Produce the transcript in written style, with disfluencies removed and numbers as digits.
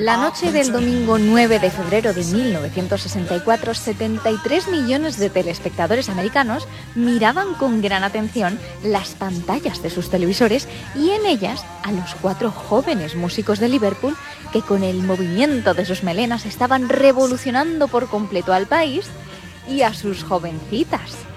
La noche del domingo 9 de febrero de 1964, 73 millones de telespectadores americanos miraban con gran atención las pantallas de sus televisores y en ellas a los 4 jóvenes músicos de Liverpool que con el movimiento de sus melenas estaban revolucionando por completo al país y a sus jovencitas.